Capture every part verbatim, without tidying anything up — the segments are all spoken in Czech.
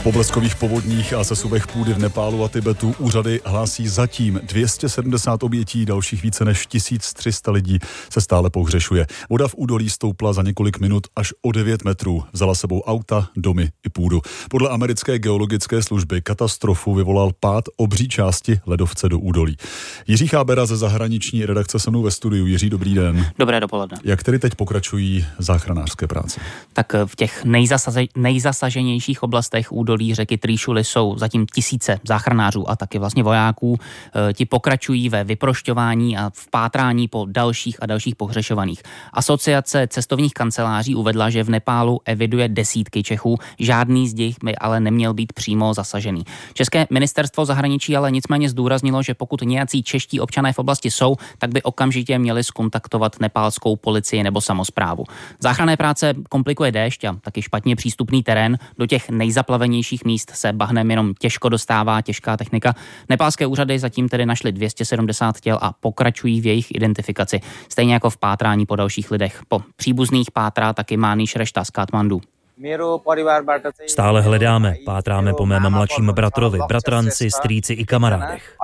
Po bleskových povodních a sesuvech půdy v Nepálu a Tibetu úřady hlásí zatím dvě stě sedmdesát obětí, dalších více než tisíc tři sta lidí se stále pohřešuje. Voda v údolí stoupla za několik minut až o devět metrů. Vzala sebou auta, domy i půdu. Podle americké geologické služby katastrofu vyvolal pád obří části ledovce do údolí. Jiří Chábera ze zahraniční redakce se mnou ve studiu. Jiří, dobrý den. Dobré dopoledne. Jak tedy teď pokračují záchranářské práce? Tak v těch nejzasaze, nejzasaženějších oblastech údolí řeky Trýšuly jsou zatím tisíce záchranářů a taky vlastně vojáků. Ti pokračují ve vyprošťování a v pátrání po dalších a dalších pohřešovaných. Asociace cestovních kanceláří uvedla, že v Nepálu eviduje desítky Čechů, žádný z nich by ale neměl být přímo zasažený. České ministerstvo zahraničí ale nicméně zdůraznilo, že pokud nějací čeští občané v oblasti jsou, tak by okamžitě měli zkontaktovat nepálskou policii nebo samosprávu. Záchranné práce komplikuje déšť a taky špatně přístupný terén. Do těch nejzaplavenějších míst se bahnem jenom těžko dostává těžká technika. Nepálské úřady zatím tedy našly dvě stě sedmdesát těl a pokračují v jejich identifikaci, stejně jako v pátrání po dalších lidech. Po příbuzných pátrá taky Mániš Rešta z Katmandu. Stále hledáme, pátráme po mém mladším bratrovi, bratranci, strýci i kamarádech.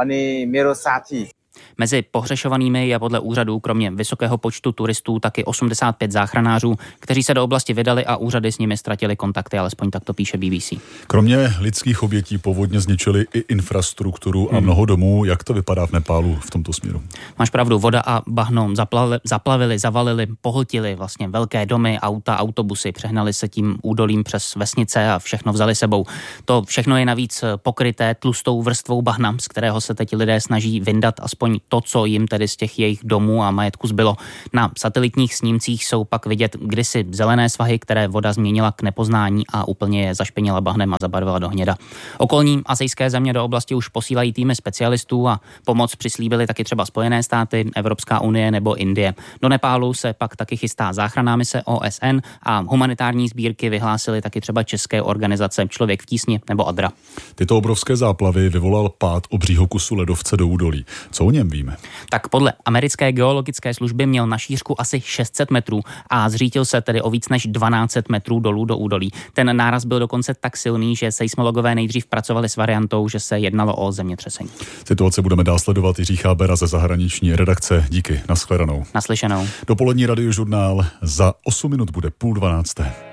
Mezi pohřešovanými je podle úřadů kromě vysokého počtu turistů taky osmdesát pět záchranářů, kteří se do oblasti vydali a úřady s nimi ztratili kontakty, alespoň tak to píše B B C. Kromě lidských obětí povodně zničily i infrastrukturu a mnoho domů. Jak to vypadá v Nepálu v tomto směru? Máš pravdu, voda a bahno zaplavili, zaplavili, zavalili, pohltili vlastně velké domy, auta, autobusy, přehnali se tím údolím přes vesnice a všechno vzali sebou. To všechno je navíc pokryté tlustou vrstvou bahna, z kterého se teď lidé snaží vyndat aspoň to, co jim tedy z těch jejich domů a majetku zbylo. Na satelitních snímcích jsou pak vidět kdysi zelené svahy, které voda změnila k nepoznání a úplně je zašpinila bahnem a zabarvila do hněda. Okolní asijské země do oblasti už posílají týmy specialistů a pomoc přislíbily taky třeba Spojené státy, Evropská unie nebo Indie. Do Nepálu se pak taky chystá záchranná mise O S N a humanitární sbírky vyhlásily taky třeba české organizace Člověk v tísni nebo Adra. Tyto obrovské záplavy vyvolal pád obřího kusu ledovce do údolí. Co o něm víme? Tak podle americké geologické služby měl na šířku asi šest set metrů a zřítil se tedy o víc než dvanáct set metrů dolů do údolí. Ten náraz byl dokonce tak silný, že seismologové nejdřív pracovali s variantou, že se jednalo o zemětřesení. Situaci budeme dál sledovat. Jiří Chábera ze zahraniční redakce. Díky, nashledanou. Naslyšenou. Dopolední radiožurnál za osm minut bude půl dvanácté.